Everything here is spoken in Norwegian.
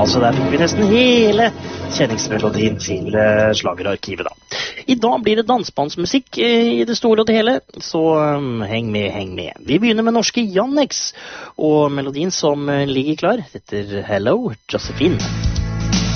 så der fikk vi nesten hele kjenningsmelodien til slagerarkivet da. I dag blir det dansbandsmusikk i det store og det hele, så heng med, heng med. Vi begynner med norske Jannex, og melodien som ligger klar heter Hello, Josephine.